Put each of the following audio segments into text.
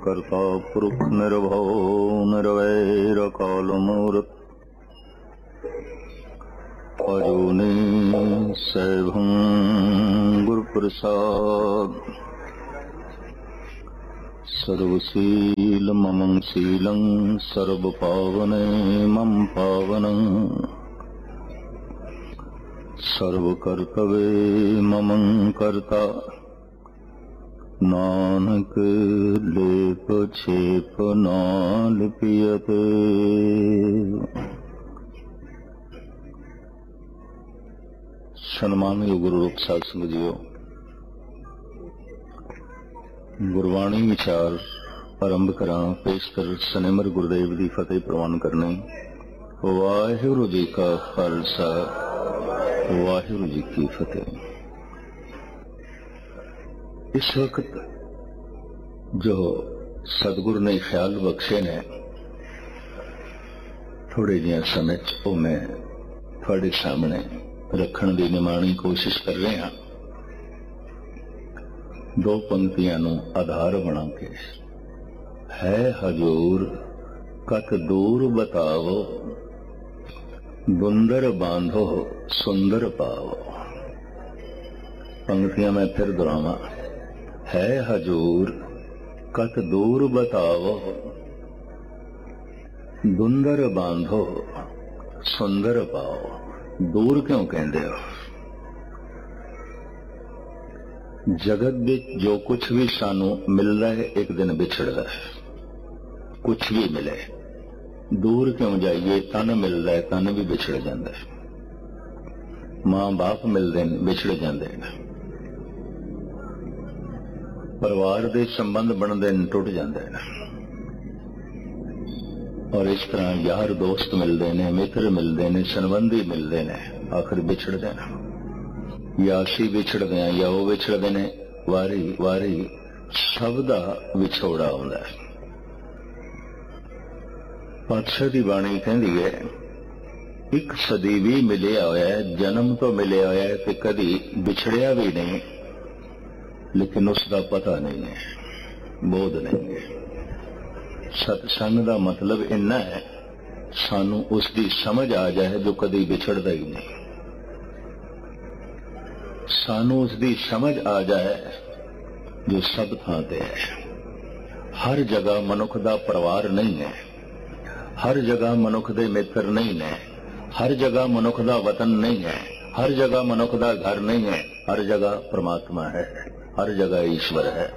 करता पुरुष निर्भव निर्वैर काल मूर्त अजूनी सैभं गुरुप्रसाद सर्वशील ममं शीलं सर्वपावने मम पावनं सर्वकर्तव्ये ममं कर्ता नानक लेप छेप ना लिपियते। सन्मानयोग गुरु रूप साध संगत जीओ, गुरबाणी विचार आरंभ करा। पेश कर सनेमर गुरुदेव की फतेह प्रवान करने। वाहिगुरु जी का खालसा, वाहिगुरु जी की फतेह। इस वक्त जो सतगुरु ने ख्याल बख्शे ने थोड़े जिहा समय वो मैं थोड़े सामने रखने की निमाणी कोशिश कर रहे हाँ। दो पंक्तियां नूं आधार बना के, है हजूर कत दूर बताओ, दुंदर बांधो सुंदर पाओ। पंक्तियां मैं फिर दोहरावां। है हजूर कत दूर बताओ, दुंदर बांधो सुंदर पाओ। दूर क्यों कहते हो? जगत विच जो कुछ भी सानू मिलता है एक दिन बिछड़ता है। कुछ भी मिले दूर क्यों जाइए? तन मिलता है, तन भी बिछड़ जाता है। मां बाप मिलते हैं, बिछड़ जाते हैं। परिवार के संबंध बनते हैं, टुट जाते हैं। और इस तरह यार दोस्त मिलते हैं, मित्र मिलते हैं, संबंधी मिलते हैं, आखिर बिछड़ते हैं। या असी बिछड़ते हैं या वो बिछड़ते हैं। वारी वारी सब दा विछोड़ा आउंदा है। पातशाह की बाणी कहती है, एक सदी भी मिलिया होया है, जन्म तो मिलिया होया है, ते कदी बिछड़िया भी नहीं, लेकिन उसका पता नहीं है, बोध नहीं है। सत्संग का मतलब इन्ना है, सानू उसकी समझ आ जाए जो कदी बिछड़ता ही नहीं। सानू उसकी समझ आ जाए जो सब थां ते है। हर जगह मनुख का परिवार नहीं है, हर जगह मनुख के मित्र नहीं है, हर जगह मनुख का वतन नहीं है, हर जगह मनुख का घर नहीं है। हर जगह परमात्मा है, हर जगह ईश्वर है।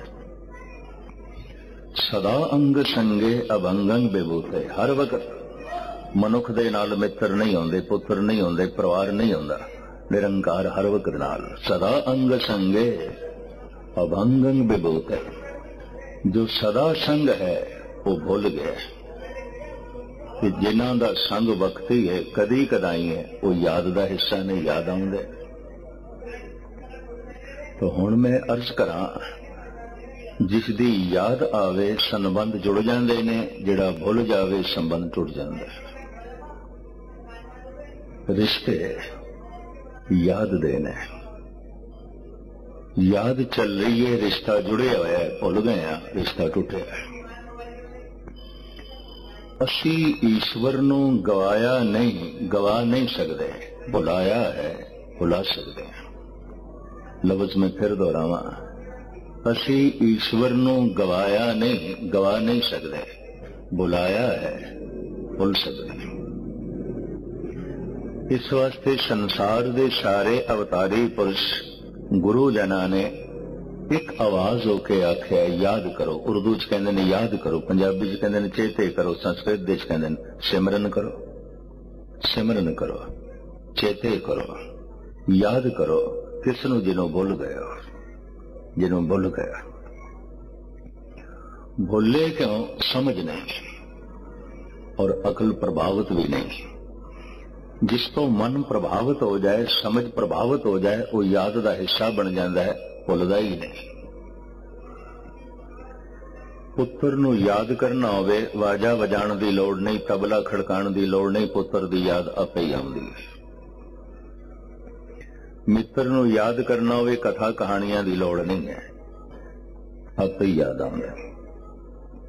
सदा अंग संगे अभंगंग विभूते। हर वक्त मनुख दे नाल मित्र नहीं होंदे, पुत्र नहीं होंदे, परिवार नहीं होंदा। निरंकार हर वक्त नाल। सदा अंग संगे अभंगंग विभूते। जो सदा संग है वो भूल गया, कि जिन्हां दा संग वक्ती है, कदी कदाई है, वो याद दा हिस्सा नहीं, याद आउंदे। तो हुण मैं अर्ज करा, जिसदी याद आवे संबंध जुड़ जाते ने, जिहड़ा भुल जावे संबंध टुट जाता है। रिश्ते याद देने, याद चल रही है, रिश्ता जुड़े हुआ है, भुल गए हैं, रिश्ता टुटे है। असी ईश्वर नूं गवाया नहीं, गवा नहीं सकते, भुलाया है, भुला सकते हैं। लफ्ज में फिर दोहरावां, असी ईश्वर नूं गवाया नहीं, गवा नहीं सकते, बुलाया है, भुल सकते। इस वास्ते संसार दे सारे अवतारी पुरुष गुरु जना ने एक आवाज होके आख्या, याद करो। उर्दू च कहंदे ने याद करो, पंजाबी च कहंदे ने चेते करो, संस्कृत दे च कहंदे ने सिमरन करो। सिमरन करो, चेते करो, याद करो। किसनू? जिन्हों भुल गए, जिन्हों भुल गया। भुले क्यों? समझ नहीं, और अकल प्रभावित भी नहीं। जिस तो मन प्रभावित हो जाए, समझ प्रभावित हो जाए, वो याद का हिस्सा बन जाता है, भुलदा ही नहीं। पुत्र नू याद करना होवे, वाजा वजाण की लोड़ नहीं, तबला खड़काण की लोड़ नहीं, पुत्र की याद आपे ही आउंदी है। मित्र नू याद करना होवे, कथा कहानियां की लोड़ नहीं है, आपे ही याद आउंदा।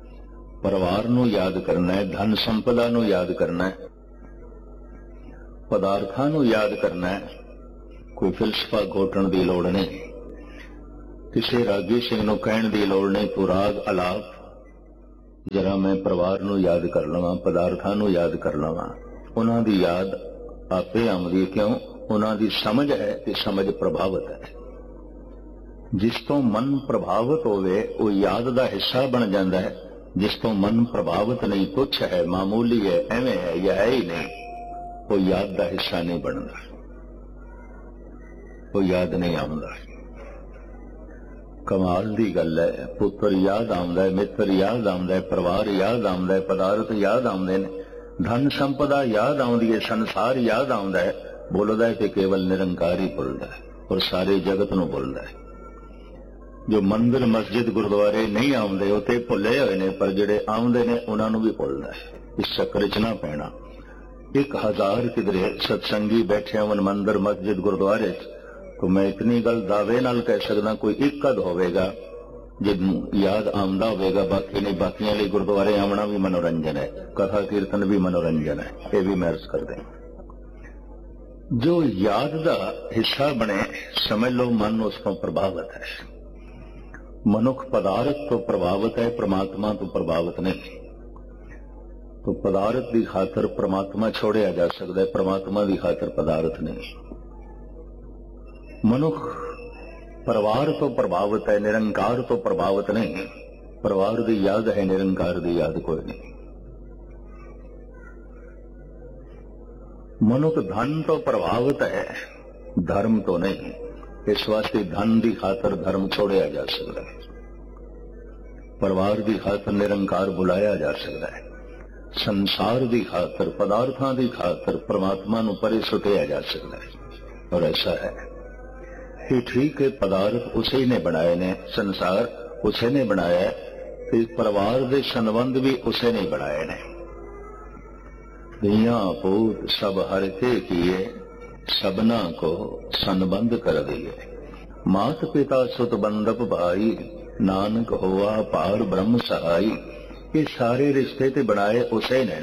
परिवार नूं याद करना है, धन संपदा नूं याद करना है, पदार्थां नूं याद करना है। कोई फिलसफा घोटण की लोड़ नहीं, किसी रागी सिंह नूं कहण की लोड़ नहीं। तू राग अलाप जरा मैं परिवार नूं याद कर लवां, पदार्थां नूं याद कर लवां। उन्हां दी याद आपे आउंदी, क्यों? उन्हां दी समझ है ते समझ प्रभावित है। जिस तो मन प्रभावित होवे वो याद का हिस्सा बन जाता है। जिस तो मन प्रभावित नहीं, तुच्छ है, मामूली है, एवें है या है ही नहीं, वो याद का हिस्सा नहीं बनता, वो याद नहीं आउंदा। कमाल दी गल है, पुत्र याद आउंदा है, मित्र याद आउंदा है, परिवार याद आउंदा है, पदार्थ याद आउंदे ने, धन संपदा याद आउंदी है, संसार याद आउंदा है। बोलदा है ते केवल निरंकार ही भुलदा है और सारे जगत नूं भुलदा है। जो मंदिर मस्जिद गुरुद्वारे नहीं आउंदे उते भुले होए ने, पर जिहड़े आउंदे ने उन्हां नूं भी भुलदा है। इस चक्कर च ना पैना। 1000 किधरे सत्संगी बैठे होवन मंदिर मस्जिद गुरुद्वारे, तो मैं इतनी गल दावे नाल कह सकदा कोई एक कद होवेगा जिन्नू याद आउंदा होवेगा, बाकी नहीं। बाकियां लई गुरुद्वारे आउणा भी मनोरंजन है, कथा कीर्तन भी मनोरंजन है, ये भी मैं अर्ज कर दें। जो याद का हिस्सा बने, समझ लो मन उसको प्रभावित है। मनुख पदार्थ तो प्रभावित है, परमात्मा तो प्रभावित नहीं। तो पदार्थ की खातर परमात्मा छोड़िया जा सकता है, परमात्मा की खातर पदार्थ नहीं। मनुख परिवार तो प्रभावित है, निरंकार तो प्रभावित नहीं। परिवार की याद है, निरंकार की याद कोई नहीं। मनुख धन तो प्रभावित है, धर्म तो नहीं। इस वास्ते धन की खातर धर्म छोड़िया जा सकता है, परिवार की खातर निरंकार बुलाया जा सकता है, संसार की खातर पदार्थां की खातर परमात्मा नूं परे सुटिया जा सकता है। और ऐसा है कि ठीक है, पदार्थ उसे ने बनाए ने, संसार उसे ने बनाया है, ते परिवार के संबंध भी उसे ने बनाए ने। धिया पूत सब हर के किए, सबना को संबंध कर दिए। मात पिता सुत बंधप भाई, नानक होआ पार ब्रह्म सहाई। ये सारे रिश्ते ते बनाए उसे ने।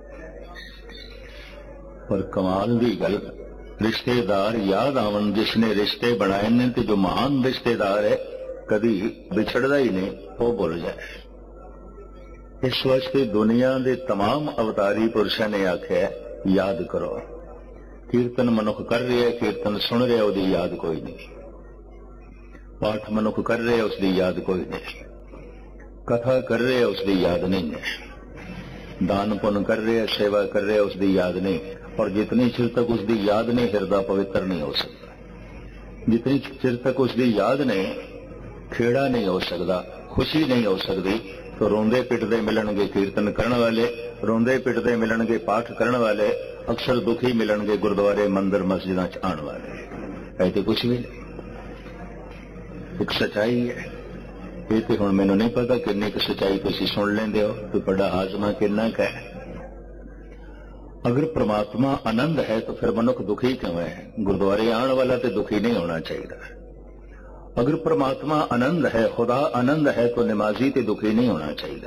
पर कमाल दी गल, रिश्तेदार याद आवन जिसने रिश्ते बनाए ने, ते जो महान रिश्तेदार है कभी बिछड़दा ही नहीं, वो भुल जाए। इस वास्ते दुनिया के तमाम अवतारी पुरुषों ने आख्या याद करो। कीर्तन मनुख कर रहे है, कीर्तन सुन रहे, उसकी याद कोई नहीं। पाठ मनुख कर रहे, उसकी याद कोई नहीं। कथा कर रहे, उसकी याद नहीं है। दान पुण्य कर रहे, सेवा कर रहे, उसकी याद नहीं। और जितनी चिर तक उसकी याद नहीं, हृदय पवित्र नहीं हो सकता। जितनी चिर तक उसकी याद नहीं, खेड़ा नहीं हो सकता, खुशी नहीं हो सकती। तो रोंदे पिटदे मिलणगे कीर्तन करने वाले, रोंदे पिटदे मिलणगे पाठ करने वाले, अक्सर दुखी मिलणगे गुरुद्वारे मंदिर मस्जिदां च आने वाले। ऐसे कुछ भी नहीं, एक सच्चाई है। ये तो हुण मैनूं नहीं पता किन्नी क सच्चाई तुसीं सुन लेंदे हो, तो बड़ा हाजमा किन्ना क है। अगर परमात्मा आनंद है तो फिर मनुख दुखी क्यों है? गुरुद्वारे आने वाला तो दुखी नहीं होना चाहिए। अगर परमात्मा आनंद है, खुदा आनंद है, तो नमाजी ते दुखी नहीं होना चाहिए।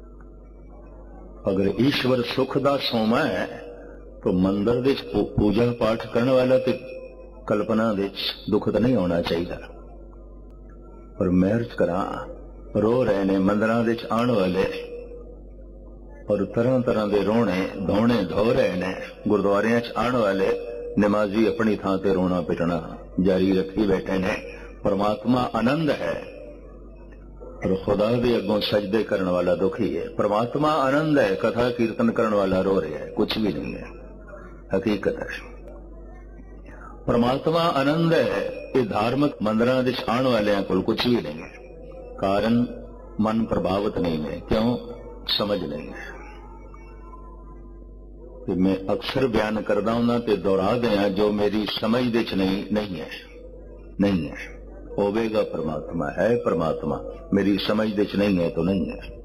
अगर ईश्वर सुख दा सोमा है तो मंदिर दे पूजा पाठ करने वाला ते कल्पना दे दुख तो नहीं होना चाहिए। पर मैं अर्ज करा, रो रहे ने मंदिरां दे आने वाले, और तरह तरह के रोने धोने धो रहे ने गुरुद्वारियां च आने वाले। नमाजी अपनी थां ते रोना पिटना जारी रखी बैठे ने। परमात्मा आनंद है और खुदा दे अगों सजदे करने वाला दुखी है। परमात्मा आनंद है, कथा कीर्तन करने वाला रो रहा है, कुछ भी नहीं है, हकीकत है। परमात्मा आनंद है, ये धार्मिक मंदिरां दे आने वाले को कुछ भी नहीं है। कारण मन प्रभावित नहीं है, क्यों? समझ नहीं है। तो मैं अक्सर बयान करता हूं तो दोहरा दिया, जो मेरी समझ दे च नहीं है, नहीं है। होवेगा परमात्मा, है परमात्मा, मेरी समझ दे च नहीं है तो नहीं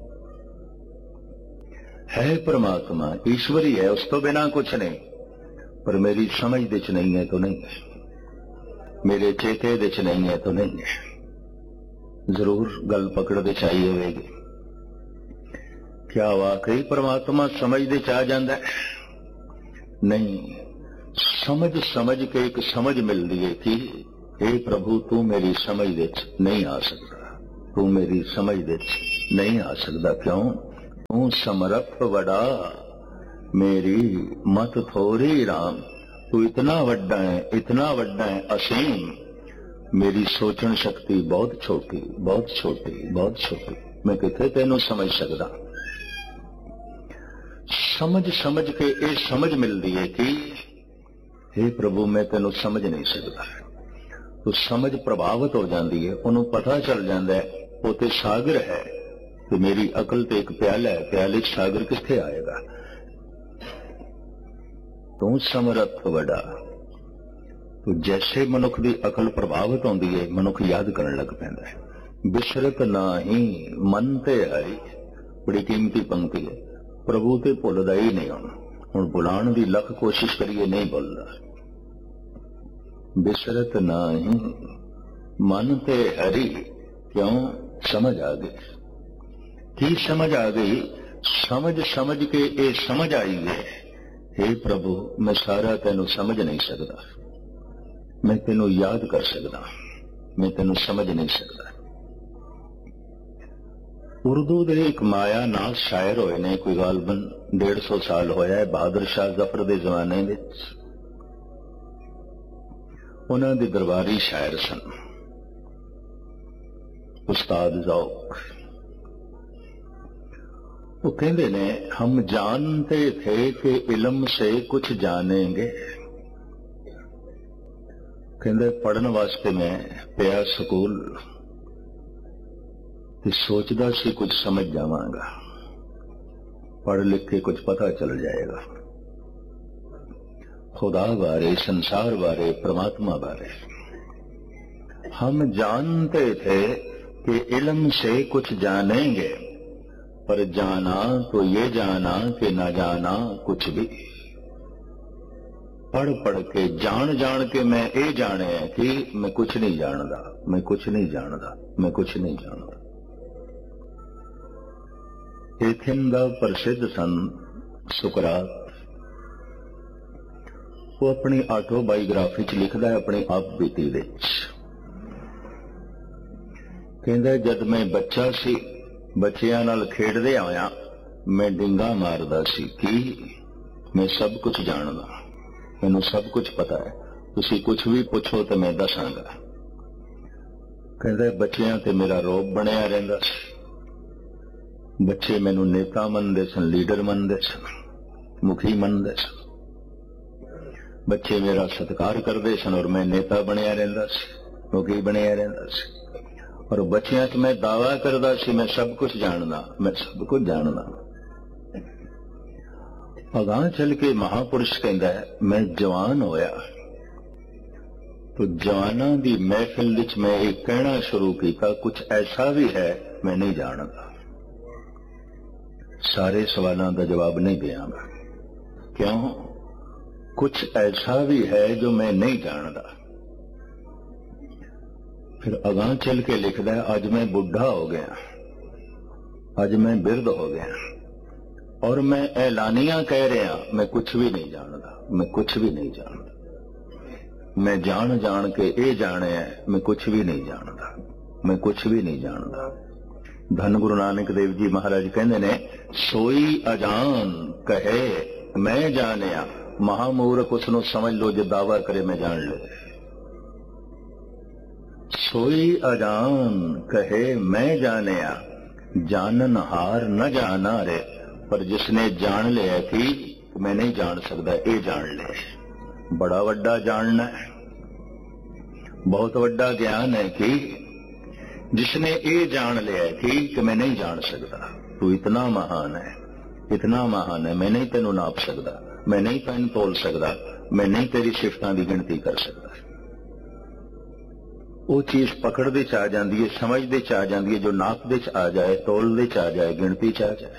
है परमात्मा, ईश्वरी है, उस तो बिना कुछ नहीं। पर मेरी समझ दे च नहीं है तो नहीं है, मेरे चेते दे च नहीं है तो नहीं है। जरूर गल पकड़ दे चाहिए होगी क्या वाकई परमात्मा समझ दे च आ जाता है? नहीं, समझ समझ के एक समझ मिलती है कि हे प्रभु तू मेरी समझ दे नहीं आ सकता, तू मेरी समझ दे नहीं आ सकता। क्यों? तू समर्थ वड़ा, मेरी मत थोड़ी राम। तू इतना वड्डा है, इतना वड्डा है, असीम। मेरी सोचन शक्ति बहुत छोटी, बहुत छोटी, बहुत छोटी। मैं किथे तेनू समझ सकदा। समझ समझ के ये समझ मिलती है कि हे प्रभु मैं तेनू समझ नहीं सकता। तो समझ प्रभावित हो जाती है, उन्होंने पता चल जाता है वो तो सागर है, तो मेरी अकल तो एक प्याला है, प्याले सागर किथे आएगा। तू समर्थ वड़ा। तो जैसे मनुख की अकल प्रभावित होती है, मनुख याद करने लग पैंदा है। बिसरत नाही मन ते हरि, बड़ी कीमती पंक्ति है। प्रभु ते भुलदा ही नहीं। हुण बुलाण दी लख कोशिश करिए, नहीं भुलदा। बिसरत नाही मन ते हरि। क्यों? समझ आ गई। की समझ आ गई? समझ समझ के ये समझ आई है, हे प्रभु मैं सारा तेनू समझ नहीं सकता, मैं तेनू याद कर सकता, मैं तेनू समझ नहीं सकता। उर्दू दे एक माया नाल शायर होए ने, कोई गालबन 150 साल होया है, बहादुर शाह जफर दे जमाने विच। उन्हां दे दरबारी शायर सन उस्ताद ज़ौक। वो कहते ने हम जानते थे कि इल्म से कुछ जानेंगे। कहते पढ़ने वास्ते मैं पिया स्कूल ते सोचदा सी कुछ समझ जावांगा, पढ़ लिख के कुछ पता चल जाएगा खुदा बारे, संसार बारे, परमात्मा बारे। हम जानते थे कि इल्म से कुछ जानेंगे, पर जाना तो ये जाना कि ना जाना कुछ भी। पढ़ पढ़ के जान जान के मैं ये जाने है कि मैं कुछ नहीं जानदा, मैं कुछ नहीं जानदा, मैं कुछ नहीं जानदा। एथेन दा प्रसिद्ध संत सुकरात, वो अपनी ऑटोबायोग्राफी च लिखदा है, अपनी आप बीती विच। कहंदा जद मैं बच्चा सी, बच्चियां नाल खेडदे आया, मैं डिंगा मारदा सी कि मैं सब कुछ जानदा, मैनू सब कुछ पता है, तुसी कुछ भी पूछो तो मैं दसांगा। कहंदा बच्चियां ते मेरा रोब बनिया रहिंदा सी। बच्चे मैनू नेता मनदे सन, लीडर मनदे सन, मुखी मनदे सन। बच्चे मेरा सत्कार करदे सन और मैं नेता बनिया रहिंदा सी, मुखी बनिया रहिंदा सी। और बच्चियां च मैं दावा करदा सी मैं सब कुछ जानदा, मैं सब कुछ जानदा। अगां चल के महापुरुष कहंदा है मैं जवान होया तो जवानां दी महफिल विच मैं ये कहना शुरू किया, कुछ ऐसा भी है मैं नहीं जानदा। सारे सवालों का जवाब नहीं देंगा। क्यों? कुछ ऐसा भी है जो मैं नहीं जानता। फिर अगां चल के लिखदा है अज मैं बुढ़ा हो गया, अज मैं बिरध हो गया और मैं ऐलानिया कह रहा मैं कुछ भी नहीं जानता, मैं कुछ भी नहीं जानता। मैं जान जान के ये जाने है मैं कुछ भी नहीं जानता, मैं कुछ भी नहीं जानता। धन गुरु नानक देव जी महाराज कहते ने सोई अजान कहे मैं जानिया, महामूर्ख उसनों समझ लो जो दावा करे मैं जान ले। सोई अजान कहे मैं जानिया, जानन हार न जाना रे। पर जिसने जान लिया कि मैं नहीं जान सकता, ये जान ले। बड़ा वड्डा जानना है, बहुत वड्डा ज्ञान है कि जिसने ये जान लिया कि मैं नहीं जान सकता, तू इतना महान है, इतना महान है, मैं नहीं तेनू नाप सकता, मैं नहीं तेन तोल सकता, मैं नहीं तेरी सिफतां की गिनती कर सकता। वो चीज पकड़दे च आ जाती है, समझदे च आ जाती है, जो नापदे च आ जाए, तोलदे च आ जाए, गिनती च आ जाए।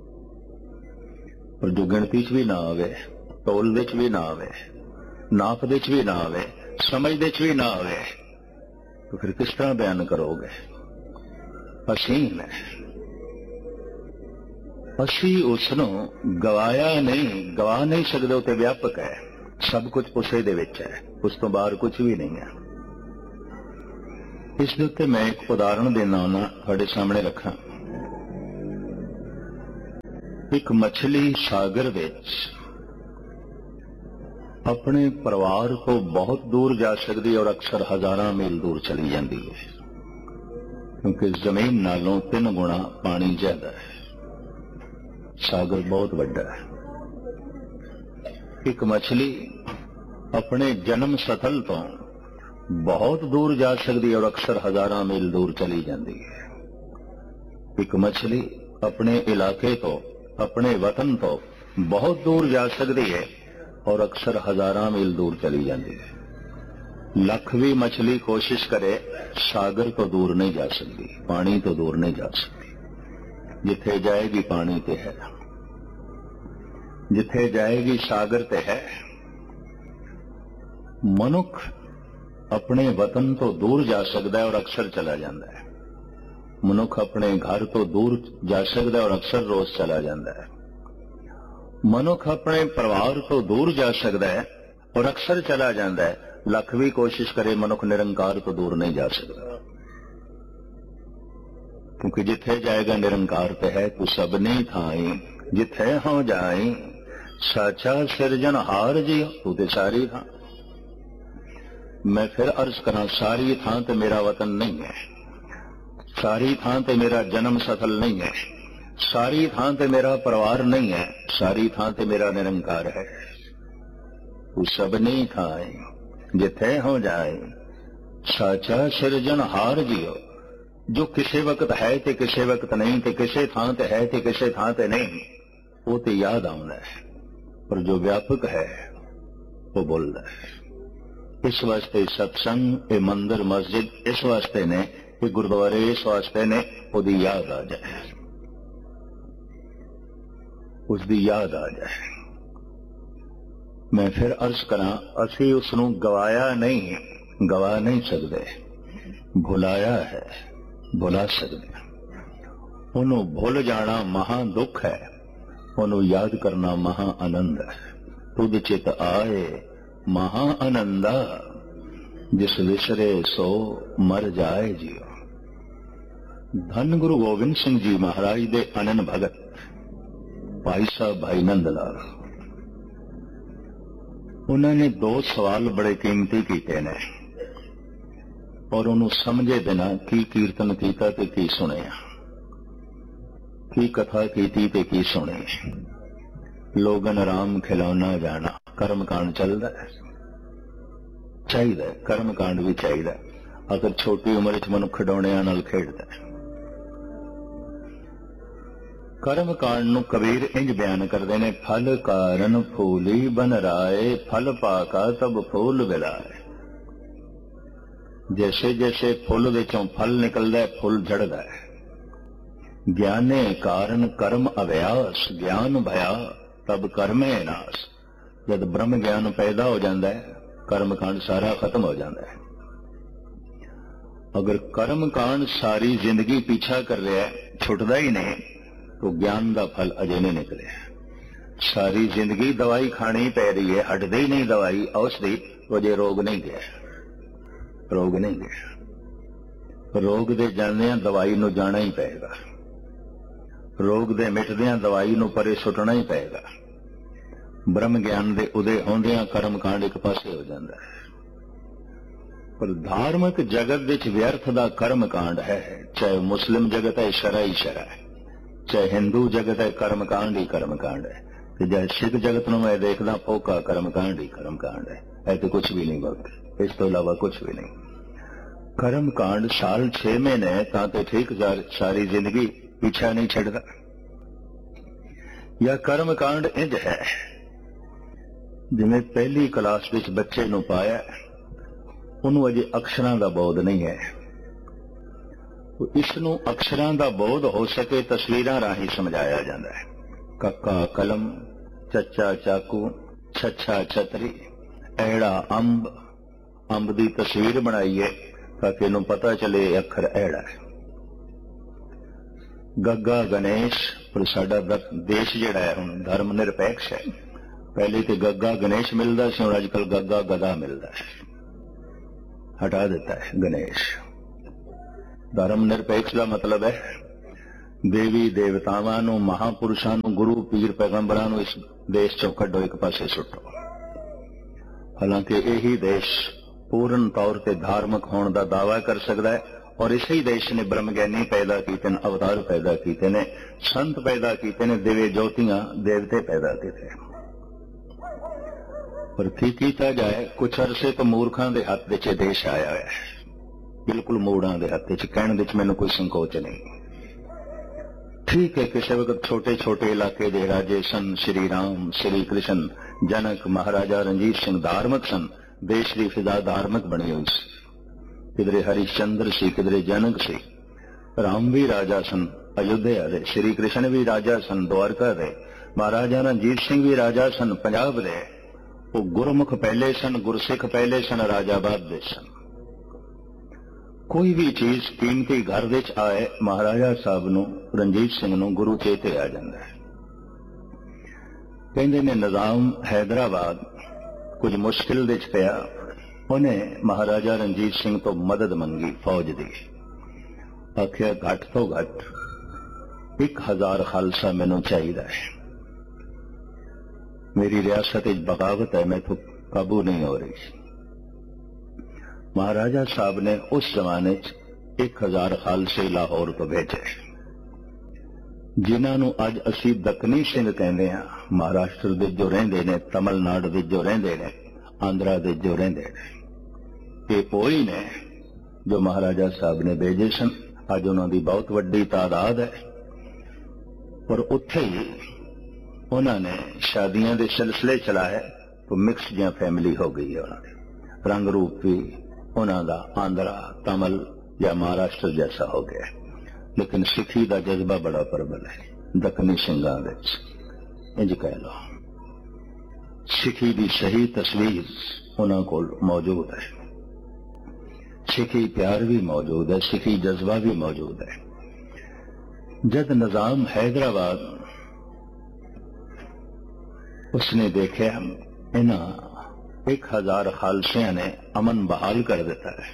और जो गिनती च भी ना आवे, तोलदे च भी ना आवे, नापदे च भी ना आवे, समझदे च भी ना आवे, तो फिर किस तरह बयान करोगे? असीम है, ਅਸੀਂ ਉਸ ਨੂੰ ਗਵਾਇਆ ਨਹੀਂ, ਗਵਾ ਨਹੀਂ ਸਕਦੇ। ਉਹ ਤੇ ਵਿਆਪਕ ਹੈ, ਸਭ ਕੁਝ ਉਸੇ ਦੇ ਵਿੱਚ ਹੈ, ਉਸ ਤੋਂ ਬਾਹਰ ਕੁਝ ਵੀ ਨਹੀਂ ਹੈ। ਇਸ ਦੇ ਉੱਤੇ ਮੈਂ ਇੱਕ ਉਦਾਹਰਣ ਦੇਣਾ ਨਾ ਤੁਹਾਡੇ ਸਾਹਮਣੇ ਰੱਖਾਂ। ਇੱਕ ਮੱਛਲੀ ਸਾਗਰ ਵਿੱਚ ਆਪਣੇ ਪਰਿਵਾਰ ਤੋਂ ਬਹੁਤ ਦੂਰ ਜਾ ਸਕਦੀ ਹੈ ਔਰ ਅਕਸਰ ਹਜ਼ਾਰਾਂ ਮੀਲ ਦੂਰ ਚਲੀ ਜਾਂਦੀ ਹੈ, ਕਿਉਂਕਿ ਜ਼ਮੀਨ ਨਾਲੋਂ 3 ਗੁਣਾ ਪਾਣੀ ਜ਼ਿਆਦਾ ਹੈ। ਸਾਗਰ ਬਹੁਤ ਵੱਡਾ ਹੈ। ਇੱਕ ਮੱਛਲੀ ਆਪਣੇ ਜਨਮ ਸਥਲ ਤੋਂ ਬਹੁਤ ਦੂਰ ਜਾ ਸਕਦੀ ਹੈ ਔਰ ਅਕਸਰ ਹਜ਼ਾਰਾਂ ਮੀਲ ਦੂਰ ਚਲੀ ਜਾਂਦੀ ਹੈ। ਇੱਕ ਮੱਛਲੀ ਆਪਣੇ ਇਲਾਕੇ ਤੋਂ, ਆਪਣੇ ਵਤਨ ਤੋਂ ਬਹੁਤ ਦੂਰ ਜਾ ਸਕਦੀ ਹੈ ਔਰ ਅਕਸਰ ਹਜ਼ਾਰਾਂ ਮੀਲ ਦੂਰ ਚਲੀ ਜਾਂਦੀ ਹੈ। ਲੱਖ ਵੀ ਮਛਲੀ ਕੋਸ਼ਿਸ਼ करे सागर तो दूर नहीं जा सकती, पानी तो दूर नहीं जा सकती। जिथे जाएगी पानी ते है, जिथे जाएगी सागर ते है। मनुख अपने वतन तो दूर जा सकता है और अक्सर चला जाता है। मनुख अपने घर तो दूर जा सकता है और अक्सर रोज चला जाता है। मनुख अपने परिवार तो दूर जा सकता है और अक्सर चला जाता है। लख भी कोशिश करे मनुख निरंकार तो दूर नहीं जा सकता, क्योंकि जिथे जाएगा निरंकार पे है तू सबने थाई, जिथे हो जाए साचा सिरजनहार जी तू ते सारी थां। मैं फिर अर्ज करा, सारी थां ते मेरा वतन नहीं है, सारी थां ते मेरा जन्म सथल नहीं है, सारी थां ते मेरा परिवार नहीं है, सारी थां ते मेरा निरंकार है। तू सबने थाई जिथे हो जाए साचा सिरजनहार जियो। जो किसी वक्त है ते किसी वक्त नहीं, ते किसी थां ते है ते किसी थां ते नहीं, वो ते याद आउंदा है। पर जो व्यापक है वो बोलता है। इस वास्ते सत्संग, ये मंदिर मस्जिद इस वास्ते ने, ये गुरुद्वारे इस वास्ते ने उसकी याद आ जाए, उसकी याद आ जाए। मैं फिर अर्ज करा, असी उसनू गवाया नहीं, गवा नहीं सकते, भुलाया है, भुला सकते। उन्हों भुल जाना महा दुख है, उन्हों याद करना महा आनंद है। तुझ चित आए महा आनंदा, जिस विसरे सो मर जाए जियो। धन गुरु गोबिंद सिंह जी महाराज दे अनन भगत भाई साहब भाई नंद लाल, उन्होंने 2 सवाल बड़े कीमती किए ने और उन्होंने समझे बिना की कीर्तन किया ते की सुनिया, की कथा की ते की सुनी। लोगन राम खिलौना जाना, कर्म कांड चलता है, चाहिए कर्म कांड भी चाहिए। अगर छोटी उम्र च मनुख खिडौणियां नाल खेडदा है। कर्म कांड नूं कबीर इंज बयान करते हैं, फल कारण फूली बन राए, फल पाका तब फूल विलाए। जैसे जैसे फुल विचों फल निकलता है, फुल झड़ता है। ज्ञाने कारण कर्म अभ्यास, ज्ञान भया तब कर्मे नाश। जब ब्रह्म ज्ञान पैदा हो जाता है, कर्म कांड सारा खत्म हो जाता है। अगर कर्म कांड सारी जिंदगी पीछा कर रहा है, छुटता ही नहीं, तो ज्ञान का फल अजे नहीं निकले। सारी जिंदगी दवाई खानी पै रही है, हटदी ही नहीं दवाई औषधि, तो अजे रोग नहीं गया, रोग नहीं गया। रोग दे जांदियां दवाई नूं जाना ही पेगा, रोग दे मिटदियां दवाई नूं परे सुटना ही पेगा। ब्रह्म ज्ञान दे उदय होंदियां कर्म कांड एक पासे हो जाता है। पर धार्मिक जगत विच व्यर्थ दा कर्म कांड है, चाहे मुस्लिम जगत है शरा ही शरा है, चाहे हिंदू जगत है कर्म कांड ही कर्म कांड है, चाहे सिख जगत नूं मैं देखदा फोका कर्म कांड ही कर्म कांड है। ऐसे कुछ भी नहीं बोलते, इस तो इलावा कुछ भी नहीं। कर्म कांड साल 6 महीने तां ठीक, सारी जिंदगी पीछा नहीं छड़दा। या कर्म कांड इंज है जिवें पहली क्लास विच बच्चे नूं पाया, उन्होंने अजे अक्षरां दा बोध नहीं है। इसनूं अक्षरां दा बोध हो सके तस्वीरां राही समझाया जाता है। कक्का कलम, चचा चाकू, छछा छतरी, ऐड़ा अंब, अंब की तस्वीर बनाई है ताकि इन्हूं पता चले अखर ऐड़ा है। ਗੱਗਾ ਗਣੇਸ਼। ਪਰ ਸਾਡਾ ਦੇਸ਼ ਜਿਹੜਾ ਹੈ ਹੁਣ ਧਰਮ ਨਿਰਪੇਖ ਹੈ। ਪਹਿਲੇ ਤੇ ਗੱਗਾ ਗਣੇਸ਼ ਮਿਲਦਾ ਸੀ, ਹੁਣ ਅੱਜ ਕੱਲ ਗੱਗਾ ਗਦਾ ਮਿਲਦਾ ਹੈ। ਹਟਾ ਦਿੱਤਾ ਹੈ ਗਣੇਸ਼। ਧਰਮ ਨਿਰਪੇਖ ਦਾ ਮਤਲਬ ਹੈ ਦੇਵੀ ਦੇਵਤਾਵਾਂ ਨੂੰ, ਮਹਾਪੁਰਸ਼ਾਂ ਨੂੰ, ਗੁਰੂ ਪੀਰ ਪੈਗੰਬਰਾਂ ਨੂੰ ਇਸ ਦੇਸ਼ ਚੋਂ ਕੱਢੋ, ਇੱਕ ਪਾਸੇ ਸੁੱਟੋ। ਹਾਲਾਂਕਿ ਇਹੀ ਦੇਸ਼ ਪੂਰਨ ਤੌਰ ਤੇ ਧਾਰਮਿਕ ਹੋਣ ਦਾ ਦਾਅਵਾ ਕਰ ਸਕਦਾ ਹੈ ਔਰ ਇਸੇ ਹੀ ਦੇਸ਼ ਨੇ ਬ੍ਰਹਮ ਗਿਆਨੀ ਪੈਦਾ ਕੀਤੇ ਨੇ, ਅਵਤਾਰ ਪੈਦਾ ਕੀਤੇ ਨੇ, ਸੰਤ ਪੈਦਾ ਕੀਤੇ ਨੇ, ਦਿਵੇ ਜੋਤੀਆਂ ਦੇਵਤੇ ਪੈਦਾ ਕੀਤੇ। ਪਰ ਕੀ ਕੀਤਾ ਜਾਏ, ਕੁਝ ਅਰਸੇ ਤੋਂ ਮੂਰਖਾਂ ਦੇ ਹੱਥ ਵਿੱਚ ਇਹ ਦੇਸ਼ ਆਇਆ ਹੋਇਆ ਹੈ, ਬਿਲਕੁਲ ਮੂੜਾਂ ਦੇ ਹੱਥ ਵਿੱਚ। ਕਹਿਣ ਵਿੱਚ ਮੈਨੂੰ ਕੋਈ ਸੰਕੋਚ ਨਹੀਂ। ਠੀਕ ਹੈ, ਕਿਸੇ ਵਕਤ ਛੋਟੇ ਛੋਟੇ ਇਲਾਕੇ ਦੇ ਰਾਜੇ ਸਨ, ਸ਼੍ਰੀ ਰਾਮ, ਸ਼੍ਰੀ ਕ੍ਰਿਸ਼ਨ, ਜਨਕ, ਮਹਾਰਾਜਾ ਰਣਜੀਤ ਸਿੰਘ ਧਾਰਮਿਕ ਸਨ। ਦੇਸ਼ ਦੀ ਫਿਜ਼ਾ ਧਾਰਮਿਕ ਬਣੀ ਹੋਈ ਸੀ। ਕਿਧਰੇ ਹਰੀਸ਼ਚੰਦਰ ਸੀ, ਕਿਧਰੇ ਜਨਕ ਸੀ। ਰਾਮ ਵੀ ਰਾਜਾ ਸਨ ਅਯੁੱਧਿਆ ਦੇ, ਸ਼੍ਰੀ ਕ੍ਰਿਸ਼ਨ ਵੀ ਰਾਜਾ ਸਨ ਦੁਆਰਕਾ ਦੇ, ਮਹਾਰਾਜਾ ਰਣਜੀਤ ਸਿੰਘ ਵੀ ਰਾਜਾ ਸਨ ਪੰਜਾਬ ਦੇ। ਉਹ ਗੁਰਮੁਖ ਪਹਿਲੇ ਸਨ, ਗੁਰਸਿੱਖ ਪਹਿਲੇ ਸਨ, ਰਾਜਾ ਬਾਅਦ ਦੇ ਸਨ। ਕੋਈ ਵੀ ਚੀਜ਼ ਕੀਮਤੀ ਘਰ ਵਿੱਚ ਆਏ, ਮਹਾਰਾਜਾ ਸਾਹਿਬ ਨੂੰ, ਰਣਜੀਤ ਸਿੰਘ ਨੂੰ ਗੁਰੂ ਚੇਤੇ ਆ ਜਾਂਦਾ ਹੈ। ਕਹਿੰਦੇ ਨੇ ਨਿਜ਼ਾਮ ਹੈਦਰਾਬਾਦ ਕੁਝ ਮੁਸ਼ਕਿਲ ਵਿੱਚ ਪਿਆ, ਉਹਨੇ ਮਹਾਰਾਜਾ ਰਣਜੀਤ ਸਿੰਘ ਤੋਂ ਮਦਦ ਮੰਗੀ ਫੌਜ ਦੀ। ਆਖਿਆ ਘੱਟ ਤੋਂ ਘੱਟ 1000 ਖਾਲਸਾ ਮੈਨੂੰ ਚਾਹੀਦਾ ਹੈ, ਮੇਰੀ ਰਿਆਸਤ ਵਿੱਚ ਬਗਾਵਤ ਹੈ, ਮੈਥੋਂ ਕਾਬੂ ਨਹੀਂ ਹੋ ਰਹੀ। ਮਹਾਰਾਜਾ ਸਾਹਿਬ ਨੇ ਉਸ ਜ਼ਮਾਨੇ 'ਚ 1000 ਖਾਲਸੇ ਲਾਹੌਰ ਤੋਂ ਭੇਜੇ, ਜਿਨ੍ਹਾਂ ਨੂੰ ਅੱਜ ਅਸੀਂ ਦੱਖਣੀ ਸਿੰਘ ਕਹਿੰਦੇ ਹਾਂ। ਮਹਾਰਾਸ਼ਟਰ ਦੇ ਜੋ ਰਹਿੰਦੇ ਨੇ, ਤਮਿਲਨਾਡੂ ਦੇ ਜੋ ਰਹਿੰਦੇ ਨੇ, ਆਂਧਰਾ ਦੇ ਜੋ ਰਹਿੰਦੇ ਨੇ, ਇਹ ਉਹੀ ਨੇ ਜੋ ਮਹਾਰਾਜਾ ਸਾਹਿਬ ਨੇ ਭੇਜੇ ਸਨ। ਅੱਜ ਉਹਨਾਂ ਦੀ ਬਹੁਤ ਵੱਡੀ ਤਾਦਾਦ ਹੈ। ਪਰ ਉੱਥੇ ਹੀ ਉਹਨਾਂ ਨੇ ਸ਼ਾਦੀਆਂ ਦੇ ਸਿਲਸਿਲੇ ਚਲਾਏ ਤਾਂ ਮਿਕਸ ਜਿਹਾ ਫੈਮਿਲੀ ਹੋ ਗਈ ਹੈ। ਉਹਨਾਂ ਦੇ ਰੰਗ ਰੂਪ ਵੀ ਉਹਨਾਂ ਦਾ ਆਂਧਰਾ, ਤਮਿਲ ਜਾਂ ਮਹਾਰਾਸ਼ਟਰ ਜੈਸਾ ਹੋ ਗਿਆ। ਲੇਕਿਨ ਸਿੱਖੀ ਦਾ ਜਜ਼ਬਾ ਬੜਾ ਪ੍ਰਬਲ ਹੈ ਦੱਖਣੀ ਸਿੰਘਾਂ ਵਿੱਚ। ਇੰਜ ਕਹਿ ਲਓ, ਸਿੱਖੀ ਦੀ ਸਹੀ ਤਸਵੀਰ ਉਹਨਾਂ ਕੋਲ ਮੌਜੂਦ ਹੈ। ਸਿੱਖੀ ਪਿਆਰ ਵੀ ਮੌਜੂਦ ਹੈ, ਸਿੱਖੀ ਜਜ਼ਬਾ ਵੀ ਮੌਜੂਦ ਹੈ। ਜਦ ਨਿਜ਼ਾਮ हैदराबाद उसने देखा इन्हां 1000 खालसियां ने अमन बहाल कर दिता है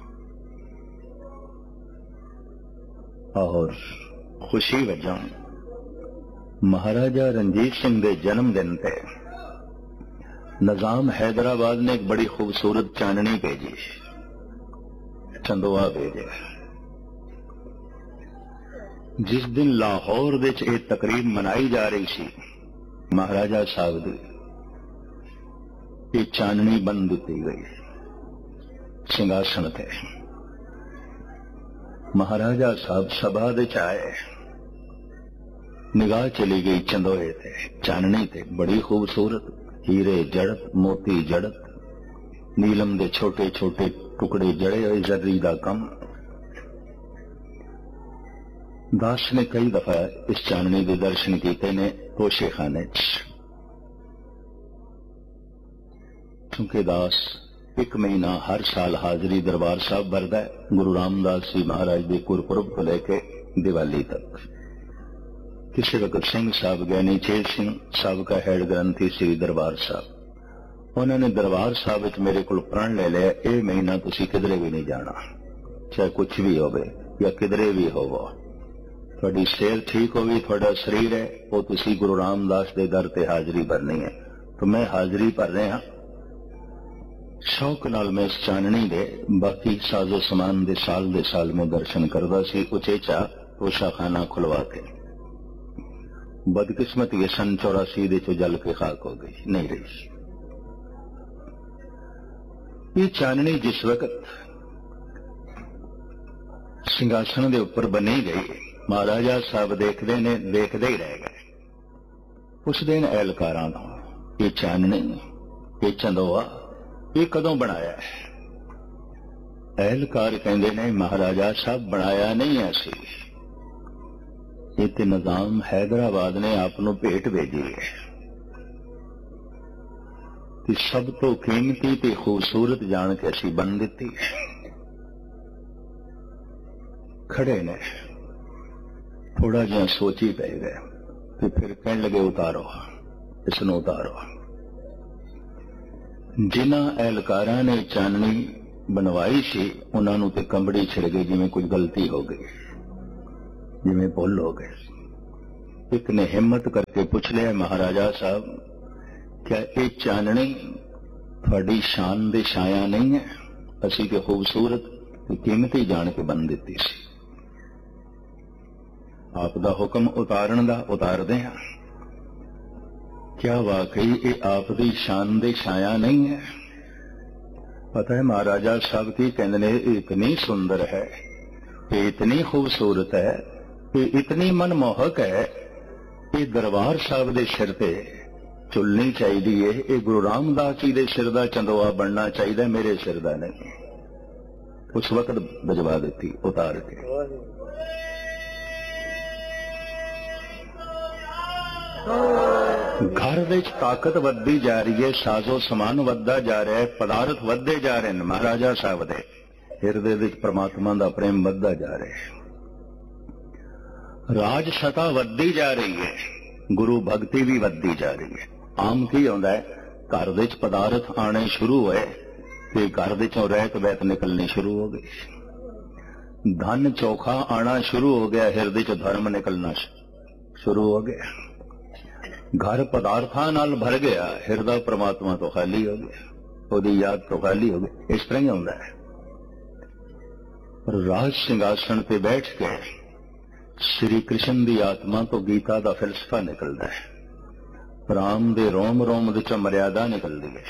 और खुशी वजह महाराजा रणजीत सिंह के जन्मदिन पे निजाम हैदराबाद ने एक बड़ी खूबसूरत चांदनी भेजी, चंदोआ भेजे। जिस दिन लाहौर विच ये तकरीब मनाई जा रही सी, महाराजा साहब दी ये चांदनी बन दी गई सिंहासन थे। महाराजा साहब सभा दे आए, निगाह चली गई चंदोए थे, चांदनी थे बड़ी खूबसूरत, हीरे जड़त, मोती जड़त, नीलम दे छोटे छोटे टुकड़े जड़े हुए, जर्री दा कम। दास ने कई दफा इस चांदनी के दर्शन किए ने तोशे खाने, क्योंकि दास एक महीना हर साल हाजरी दरबार साहब भरदा है, गुरु रामदास जी महाराज के गुरपुरब को लेके दिवाली तक। किसी वक्त सिंह साहब ज्ञानी चेत सिंह साहब का हेड ग्रंथी श्री दरबार साहब, उन्होंने दरबार साहब मेरे को प्रण ले लिया, ये महीना तुसी किधरे भी नहीं जाना, चाहे कुछ भी होवे या किधरे भी होवो, थोड़ी सेहत ठीक होगी, थोड़ा शरीर है वो तुसी गुरु रामदास के दर ते हाजरी भरनी है। तो मैं हाजरी भर रहा, शौक नाल मैं इस चांदनी दे बाकी साजो समान दे साल में दर्शन करदा सी, उचेचा तोशा खाना खुलवा के। बदकिस्मती ये सन 84 दे चो जल के खाक हो गई, नहीं रही। ये चांदनी जिस वक्त सिंहासन दे ऊपर बनी गई, महाराजा साहब देखते ही रह गए। उस दिन एहलकारां ये चांदनी, ये चंदोआ, ये कदों बनाया है? एहलकार कहते ने महाराजा साहब बनाया नहीं ऐसी, ये ते निजाम हैदराबाद ने आपनों भेंट भेजी है। ते सब तो कीमती ते खूबसूरत जान के असी बन दी है। खड़े ने थोड़ा जिहा सोची पै गए ते फिर कहन लगे उतारो, इसनूं उतारो। जिन्हां एहलकारां ने चाननी बनवाई सी उन्हां नूं ते कंबड़ी छिड़ गई, जिवें कोई गलती हो गई, जिवें भुल हो गई। एक ने हिम्मत करके पूछ लिया, महाराजा साहब क्या ये चाननी थोड़ी शान दे छाया नहीं है? असी के खूबसूरत ते कीमती जान के बन दिती सी। आप दा हुक्म उतारन दा उतारदे हां। क्या वाकई ये आप दी शान दे छाया नहीं है? पता है महाराजा साहब की कहंदे ने, इतनी सुंदर है, ये इतनी खूबसूरत है, ये इतनी मनमोहक है, ये दरबार साहब दे सिर ते चुलनी चाहिए, ये गुरु रामदास जी दे सिर दा चंदोआ बनना चाहिए, मेरे सिर दा नहीं। उस वक्त भिजवा देती उतार के। घर विच ताकत वधदी जा रही है, साजो समान वधदा जा रहा है, पदार्थ वधदे जा रहे हैं। महाराजा साहब दे हिरदे विच परमात्मा दा प्रेम वधदा जा रहा है, राज सता वधदी जा रही है, गुरु भगती भी वधदी जा रही है। आम की होंदा है, घर विच पदार्थ आने शुरू होए ते घर विचों रहत बैत निकलनी शुरू हो गई। धन चोखा आना शुरू हो गया, हिरदे च धर्म निकलना शुरू हो गया। घर पदार्थां नाल भर गया, हिरदा परमात्मा तो खाली हो गया, ओदी याद तो खाली हो गई। इस तरह ही होंदा है। राज सिंहासन पे बैठ के श्री कृष्ण दी आत्मा तो गीता दा फिलसफा निकलदा है, राम दे रोम रोम विच मर्यादा निकलदी है,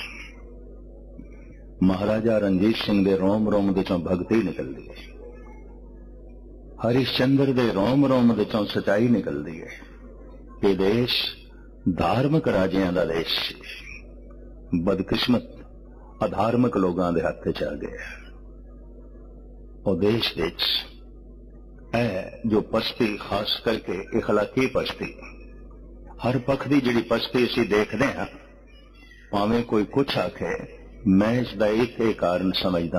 महाराजा रणजीत सिंह दे रोम रोम विचों भगती निकलदी है, हरिश्चंद्र दे रोम रोम विचों सच्चाई निकलदी है। ये देश धार्मिक राजियां दा देश सी, बदकिस्मत अधार्मिक लोगों के हथ च आ गया। और देश विच जो पछती, खास करके इखलाकी पछती, हर पक्ष की जिहड़ी पछती असीं देखदे हां, भावें कोई कुछ आखे, मैं इसदा एक कारण समझदा,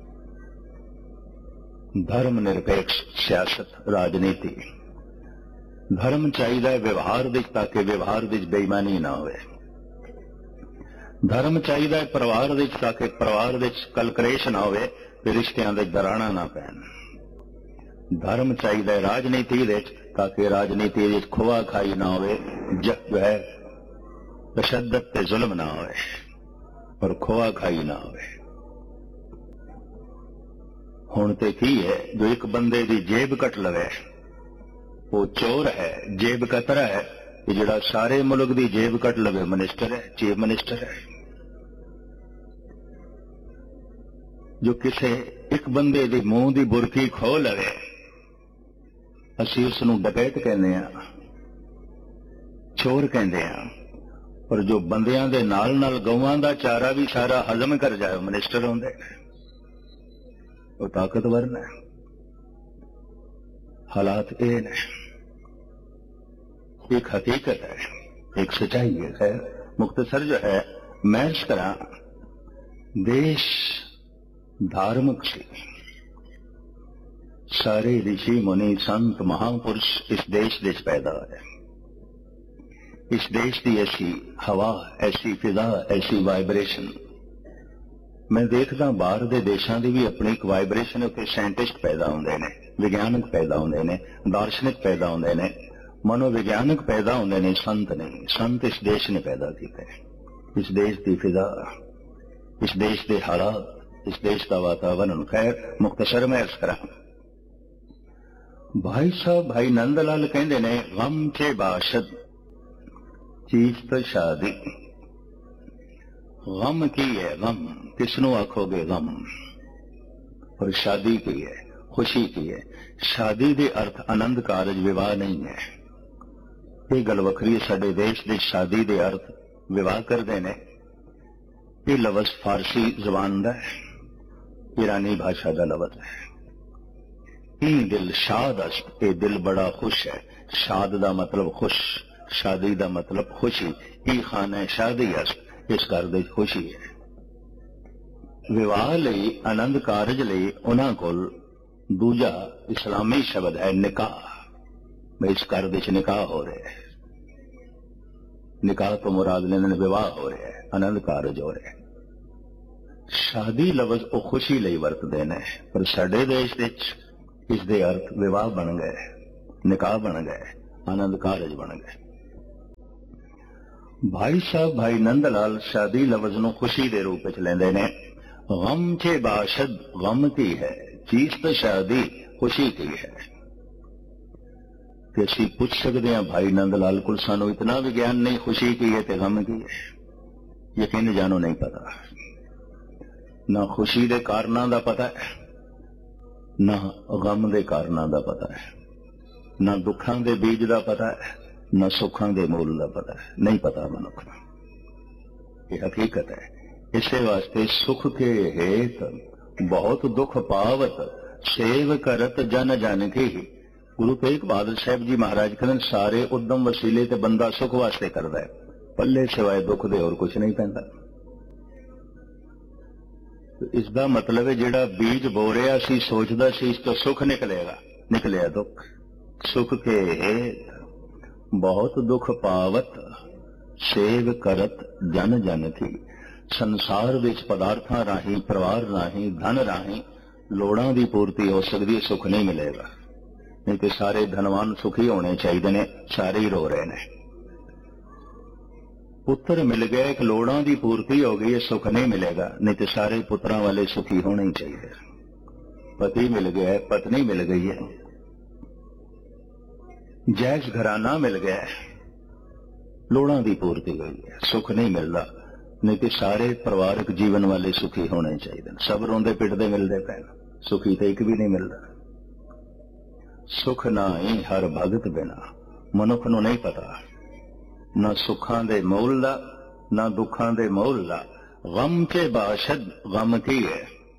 धर्म निरपेक्ष सियासत राजनीति। धर्म चाहिए व्यवहार विच, ताकि व्यवहार विच बेईमानी ना होवे। धर्म चाहिए परिवार विच, ताकि परिवार विच कलकलेश ना होवे, रिश्तियां दे दराना ना पैन। धर्म चाहिए राजनीति विच, ताकि राजनीति विच खोआ खाई ना होवे, जो है तशद्दद ते जुल्म ना होवे और खोआ खाई ना होवे। हुण ते की है, जो एक बंदे दी जेब कट लवे वो चोर है, जेब कतरा है। जिहड़ा सारे मुल्क दी जेब कट लवे मिनिस्टर है, चीफ मिनिस्टर है। जो किसी एक बंदे दी मुंह दी बुरकी खो लवे, असीं उसनूं डकैत कहने आ, चोर कहने आ। और जो बंदियां दे नाल नाल गौवां दा चारा भी सारा हजम कर जाए, मिनिस्टर होंदे, वो ताकतवर ने। हालात ये ने, एक हकीकत है, एक सच्चाई है। खैर मुख्तसर जो है मैं इस तरह, देश धार्मिक से सारे ऋषि मुनि संत महापुरुष इस देश विच पैदा है। इस देश की ऐसी हवा, ऐसी फिजा, ऐसी वाइब्रेशन मैं देखदा, बाहर दे देशां दी भी अपनी एक वाइब्रेशन है। उत्थे साइंटिस्ट पैदा होंदे ने, विज्ञानक पैदा होंदे ने, दार्शनिक पैदा होंदे ने, मनोविज्ञानक पैदा होंदे ने, संत नहीं। संत इस देश ने पैदा किए। इस देश की फिजा, इस देश के हालात, इस देश का वातावरण। खैर मुख्तसर में अर्ज करा, भाई साहब भाई नंदलाल कहंदे ने, गम चे बाशद चीज तो शादी। गम की है? गम किसनों आखोगे गम? और शादी की है, खुशी की है। शादी दे अर्थ आनंद कारज विवाह नहीं है। ये गल वखरी है। साडे देश की शादी दे अर्थ विवाह करते हैं। ये लफ्ज फारसी जबान का है, ईरानी भाषा का लफ्ज है। ई दिल शाद अस्त, ये दिल बड़ा खुश है। शाद का मतलब खुश, शादी का मतलब खुशी। ई खाना शादी अस्त, इस घर दे खुशी है। विवाह लई, आनंद कारज लई उन्हां कोल दूजा इस्लामी शब्द है निकाह। मैं इस घर विच निकाह हो रहा है, निकाह तो मुराद लेने विवाह हो रहा है, आनंद कारज हो रहा है। शादी लफ्ज वो खुशी लई वरतदे ने, पर साडे देश विच इस दे अर्थ विवाह बन गए, निकाह बन गए, आनंद कारज बन गए। भाई साहब भाई नंद लाल शादी लफ्ज नूं खुशी दे रूप विच लैंदे ने। गम चे बाशद गम की है, चीज तो शादी खुशी की है। कि असीं पुछ सकते हैं भाई नंद लाल को, सानू इतना भी ज्ञान नहीं खुशी की है ते गम की है, यकीन जानो नहीं पता। ना खुशी दे कारणां दा पता है, ना गम दे कारणां दा पता है, ना दुखां दे बीज दा पता है, ना सुखां दे मूल दा पता है, नहीं पता मनुख नूं। ये हकीकत है। इसे वास्ते सुख के हेत बहुत दुख पावत, सेव करत जन जन की। गुरु तेग बहादुर साहब जी महाराज कहते सारे उद्यम वसीले ते बंदा सुख वास्ते करता है, पल्ले सिवाय दुख दे और कुछ नहीं पैंदा। इसका मतलब है जिहड़ा बीज बो रहा सी, सोचदा सी इस तो सुख निकलेगा, निकलिया दुख। सुख के हेत बहुत दुख पावत, सेव करत जन जन की। संसार विच पदार्थां राही, परिवार राही, धन राही लोड़ां दी पूर्ति हो सकती है, सुख नहीं मिलेगा। नहीं तो सारे धनवान सुखी होने चाहिए ने, सारे ही रो रहे ने। पुत्र मिल गया, एक लोड़ां दी पूर्ति हो गई है, सुख नहीं मिलेगा। नहीं तो सारे पुत्रां वाले सुखी होने ही चाहिए। पति मिल गया है, पत्नी मिल गई है, जैज घराना मिल गया है, लोड़ां दी पूर्ति हुई है, सुख नहीं मिलता। नहीं तो सारे परिवारक जीवन वाले सुखी होने चाहिए। सब रोंदे पिटदे मिलते पे, सुखी तो एक भी नहीं मिलता। सुख ना ही हर भगत बिना, मनुख नूं नहीं पता ना सुखां दे मोल दा, ना दुखां दे मोल दा। गम के बाशद गम की है,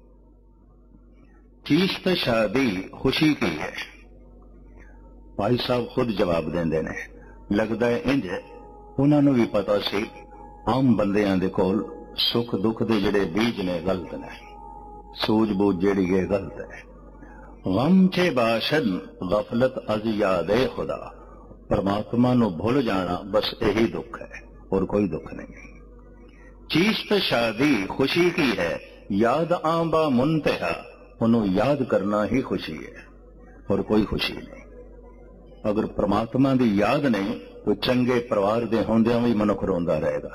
चीज तो शादी खुशी की है। भाई साहब खुद जवाब देंदे ने, लगदा है इंज उन्हां नूं भी पता सी आम बंदियां दे कोल सुख दुख दे जिहड़े बीज ने गलत ने, सूझबूझ जिहड़ी है गलत है। गम चे बाशद गफलत अज यादे खुदा, परमात्मा नूं भुल जाना बस यही दुख है और कोई दुख नहीं। चीज तो शादी खुशी की है, याद आंबा मुंतहा, उन्हों याद करना ही खुशी है और कोई खुशी नहीं। अगर परमात्मा की याद नहीं तो चंगे परिवार दे होंदियां भी मनुख रोंदा रहेगा।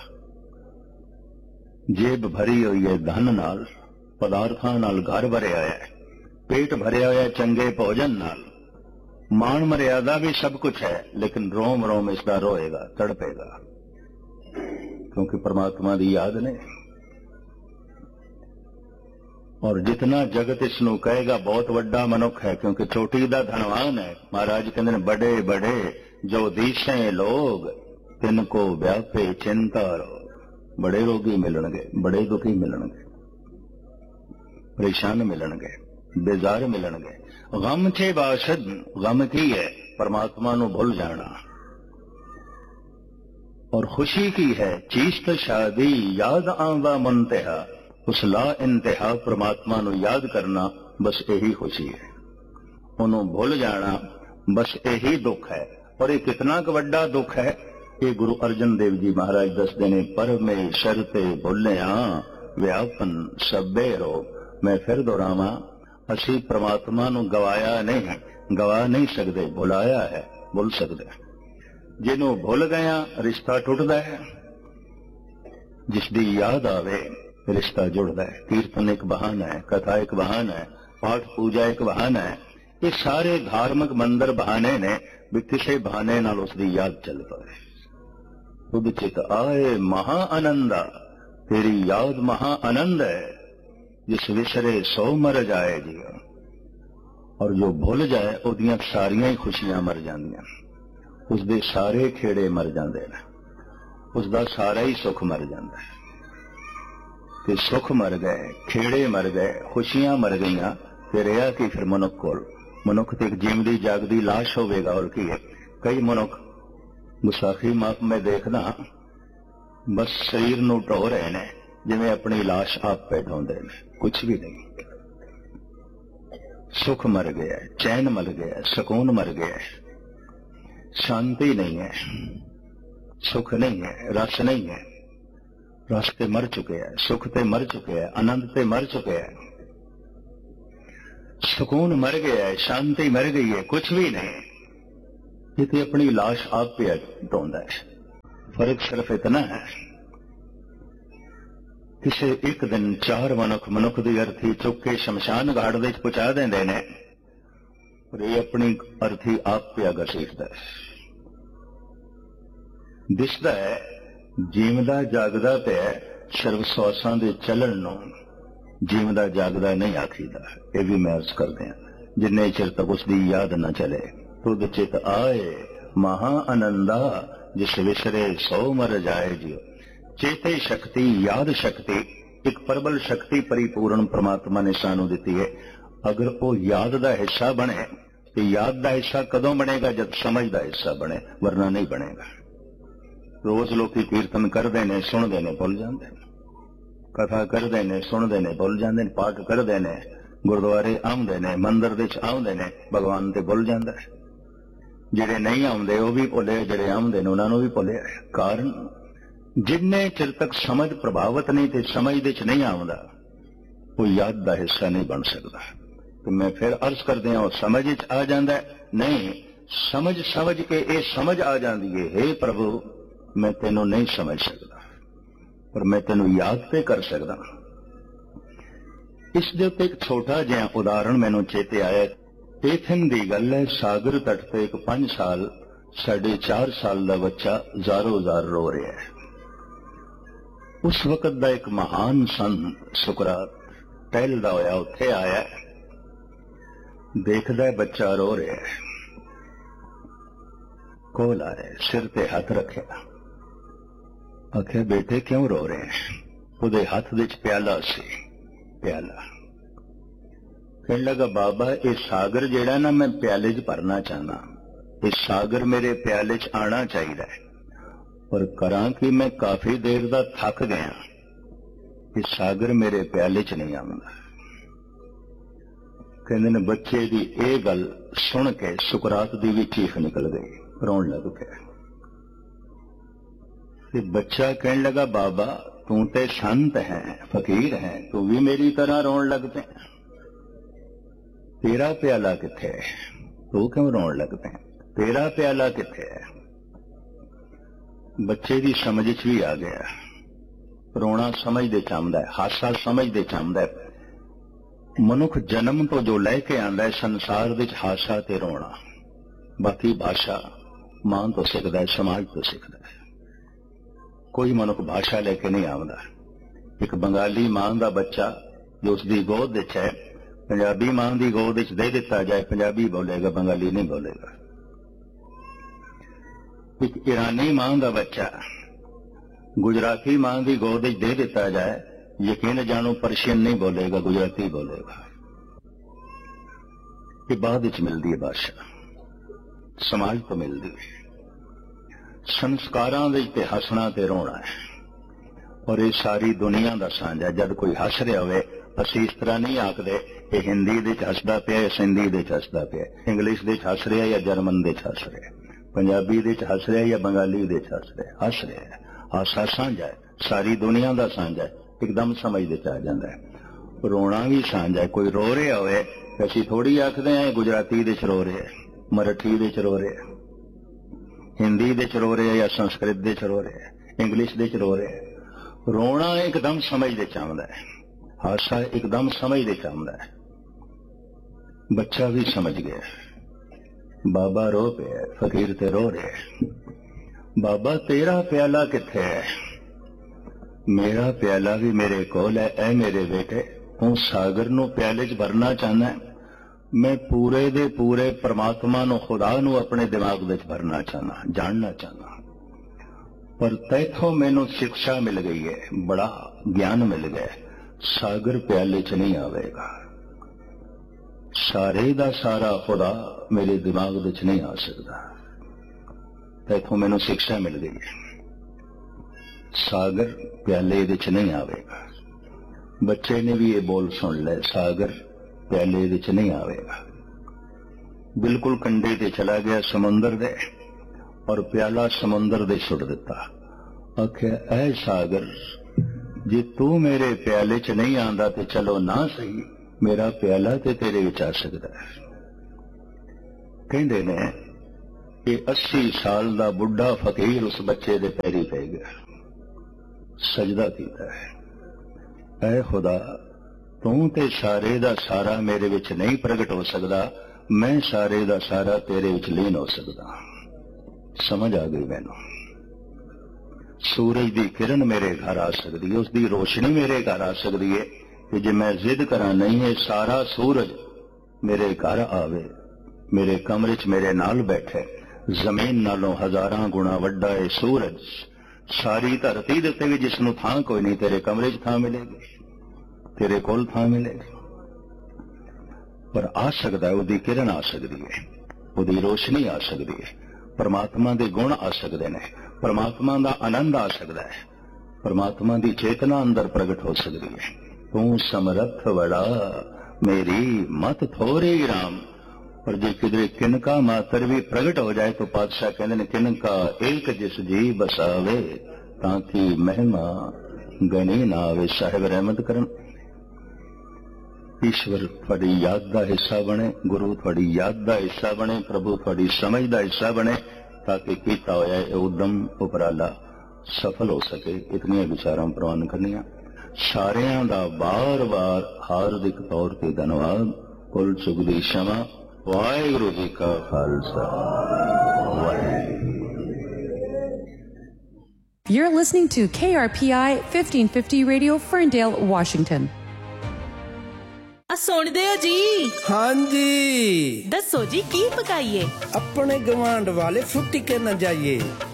जेब भरी हुई है धन नाल, पदार्थां नाल घर भरिया है, पेट भरिया होया चंगे भोजन नाल, मान मर्यादा भी सब कुछ है, लेकिन रोम रोम इसका रोएगा, तड़पेगा, क्योंकि परमात्मा की याद नहीं। और जितना जगत इसनू कहेगा बहुत वड्डा मनुख है, क्योंकि चोटी दा धनवान है। महाराज कहते हैं बड़े बड़े जो दीसें लोग, तिनको व्यापे चिंता रोग। बड़े रोगी मिलणगे, बड़े दुखी मिलणगे, परेशान मिलणगे, बेजार मिलणगे। गम छे बाशद गम की है, परमात्मा नू भूल जाना। और खुशी की है चीज तो शादी याद आंदा मुंतहा, उस ला इंतहा परमात्मा नू याद करना बस यही खुशी है। उन्हों भूल जाना बस यही दुख है। और ये कितना वड्डा दुख है, ये गुरु अर्जन देव जी महाराज दसदे ने, परमेश्वर ते भुलिया व्यापन सभे रोग। मैं फिर दोहरावा, असी परमात्मा नू गवाया नहीं, गवा नहीं सकते, भुलाया है, भुल सकते। जिन्हों भुल गया रिश्ता टुटदा है, जिसकी याद आवे रिश्ता जुड़ता है। कीर्तन एक बहाना है, कथा एक बहाना है, पाठ पूजा एक बहाना है। ये सारे धार्मिक मंदिर बहाने ने, भी किसी बहाने नाल उसकी याद चल पाए। खुद चित आए महा आनंदा, तेरी याद महा आनंद है। जिस विसरे सो मर जाए जी, और जो भूल जाए उदियां सारियां ही खुशियां मर जांदियां, उसदे सारे खेड़े मर जांदे ने, उसदा सारा ही सुख मर जांदा है। कि सुख मर गए, खेड़े मर गए, खुशियां मर गईयां, ते रहा कि फिर मनुख कोल? मनुख तो एक जिंदी जागदी लाश होवेगा, और की है। कई मनुख गुस्साखी माप में देखना बस शरीर नू ढो रहे ने, जिवें अपनी लाश आप पे ढोंदे ने, कुछ भी नहीं। सुख मर गया, चैन मर गया, सुकून मर गया। शांति नहीं है, सुख नहीं है, रस नहीं है। रस ते मर चुके हैं, सुख ते मर चुके हैं, आनंद ते मर चुके हैं, सुकून मर गया है, शांति मर गई है, कुछ भी नहीं। ये तो अपनी लाश आप पे ढोंदा है। फर्क सिर्फ इतना है, किसे एक दिन 4 मनुख की अर्थी चुक के शमशान घाट दे पहुंचा देंदे ने, और ये अपनी अर्थी आप पे घसीटदा है। दिसदा है जीवदा जागदा पे सिर्फ सवासां दे चलन नूं जीवदा जागदा नहीं आखीदा। ये भी मैं अर्ज करदे हां, जिन्ने चिर तक उसकी याद न चले तुद चित आए महा आनंदा, जिस विसरे सौ मर जाए जियो। चेते शक्ति, याद शक्ति, एक प्रबल शक्ति परिपूर्ण परमात्मा ने सानू दिती है। अगर वो याद का हिस्सा बने तो याद का हिस्सा कदों बनेगा? जब समझ का हिस्सा बने, वरना नहीं बनेगा। रोज लोग कीर्तन करते हैं, सुनते हैं, भुल जाते हैं, कथा करते हैं, सुनते हैं, भुल जाते हैं, पाठ करते हैं, गुरुद्वारे आउंदे ने, मंदिर विच आउंदे ने, भगवान ते भुल जाता है। जिहड़े नहीं आउंदे वो भी भुले, जिहड़े आउंदे ने उन्होंने भी भुलिया। कारण जिन्ने चिर तक समझ प्रभावित नहीं थे, समझ दे च नहीं आउंदा, वो याद का हिस्सा नहीं बन सकता। तो मैं फिर अर्ज करदे हां, समझ च आ जांदा है? नहीं, समझ के ये समझ आ जाती है, हे प्रभु मैं तेनों नहीं समझ सकता, पर मैं तेनों याद पे कर सकता। इस दे उत्ते एक छोटा जिहा उदाहरण मैनूं चेते आया। एथन दी गल है, सागर तट ते एक 5 साल 4.5 साल का बच्चा ज़ारो ज़ार रो रहा है। उस वक्त का एक महान संत सुकरात टहलदा होया उत्थे आया, देखदा है बच्चा रो रहा है, कोल आया, सिर ते हाथ रखा, आखे बेटे क्यों रो रहे हैं? उहदे हाथ विच प्याला सी, प्याला। कहने लगा बाबा ये सागर जेड़ा ना मैं प्याले च भरना चाहना, ये सागर मेरे प्याले च आना चाहिए, पर करा कि मैं काफी देर दा थक गया, ये सागर मेरे प्याले च नहीं आउंदा। कहंदे ने बच्चे दी ये गल सुन के सुकरात दी भी चीख निकल गई, रोन लग गया। बच्चा कहने लगा बाबा तू ते संत है, फकीर है, तू भी मेरी तरह रोन लग पे, तेरा प्याला किथे है? तू क्यों रोन लग पे? तेरा प्याला किथे है? बच्चे की समझ च भी आ गया, रोना समझ दे चाहता है, हासा समझ दे चाहता है। मनुख जन्म तो जो लैके आंदा है संसार विच हासा ते रोना, बाकी भाषा मां तो सीखता है, समाज तो सीखता है। कोई मनुख भाषा लेके नहीं आंदा। एक बंगाली मां का बच्चा जो उसकी गोद विच है, पंजाबी मां की गोद विच दे दिता जाए, पंजाबी बोलेगा, बंगाली नहीं बोलेगा। एक ईरानी मां का बच्चा गुजराती मां की गोद विच दे दिता जाए, यकीन जानो पर्शियन नहीं बोलेगा, गुजराती बोलेगा। ये बाद विच मिलती है भाषा, समाज तो मिलती है। संस्कारां विच ते हसना ते रोना है, और ये सारी दुनिया का सांझा। जब कोई हस रहा होवे, असीं इस तरह नहीं आखदे कि हिंदी दे हसदा पिया या सिंधी दे हसदा पिया, इंग्लिश दे हस रहा या जर्मन दे हस रहा, पंजाबी दे हस रहा या बंगाली दे हस रहा है। हासा सांझा है, सारी दुनिया का सांझा है, एकदम समझ दे आ जाता है। रोना भी सांझा है। कोई रो रहा होवे असीं थोड़ी आखदे हैं गुजराती दे रो रहे, मराठी दे रो रहे, हिंदी दे रो रहे या संस्कृत दे रो रहे, इंग्लिश दे रो रहे। रोना एकदम समझ दे चाहता है, हासा एकदम समझ दे चाहता है। बच्चा भी समझ गया, बाबा रो पे फकीर ते रो रहे, बाबा तेरा प्याला किथे है? मेरा प्याला भी मेरे कोल है, ऐ मेरे बेटे तू सागर नू प्याले च भरना चाहना है, मैं पूरे दे पूरे परमात्मा नू खुदा नू अपने दिमाग विच भरना चाहना, जानना चाहना। पर तैथों मैनू शिक्षा मिल गई है, बड़ा ज्ञान मिल गया, सागर प्याले च नहीं आवेगा, सारे दा सारा खुदा मेरे दिमाग विच नहीं आ सकता। तैथों मैनू शिक्षा मिल गई है, सागर प्याले विच नहीं आवेगा। बच्चे ने भी ये बोल सुन ले, सागर प्याले विच नहीं आवेगा। बिल्कुल कंढे ते चला गया समुंदर दे, और प्याला समुंदर दे सुट दिता। आख्या ऐ सागर, जे तू मेरे प्याले च नहीं आंदा ते चलो ना सही, मेरा प्याला ते तेरे विच आ सकदा है। कहंदे ने कि 80 साल दा बुढ़ा फकीर उस बच्चे दे पैरी पै गया, सजदा कीता है, ऐ खुदा तू ते सारे दा सारा मेरे विच नहीं प्रगट हो सकदा, मैं सारे दा सारा तेरे विच लीन हो सकदा। समझ आ गई मैनू। सूरज दी किरण मेरे घर आ सकती है, उसकी रोशनी मेरे घर आ सकती है कि जे मैं जिद करा नहीं है सारा सूरज मेरे घर आवे, मेरे कमरे च मेरे नाल बैठे। जमीन नालों हजारां गुणा वड्डा है सूरज, सारी धरती दे उत्ते भी जिसनूं थां कोई नहीं, तेरे कमरे च थां मिलेगी, तेरे कोल थां मिलेगी। पर आ सकता है, उसकी किरण आ सकती है, उसकी रोशनी आ सकती है, परमात्मा के गुण आ सकते हैं, परमात्मा का आनंद आ सकता है, परमात्मा की चेतना अंदर प्रगट हो सकती है। तू समर्थ बड़ा मेरी मत थोड़ी राम। पर जे किधरे किनका मात्र भी प्रगट हो जाए तो पातशाह कहते हैं किनका एक जिस जी बसावे, ताकि महिमा गणी ना आवे। साहिब रहमत करन, ईश्वर थोड़ी याद का हिस्सा बने, गुरु थोड़ी याद का हिस्सा बने, प्रभु थोड़ी समझ का हिस्सा बने, ताकि किया होया उदम उपराला सफल हो सके। इतनी विचारां प्रवान करनिया। सारियां दा बार बार हार्दिक तौर पर धन्यवाद। कुल चुक दी क्षमा। वाहिगुरू जी का Khalsa, Waheguru. You're listening to KRPI 1550 Radio, Ferndale, Washington. सुनदे हो जी? हाँ जी। दसो जी की पकाइए? अपने गवांड वाले फुटी के न जाइए।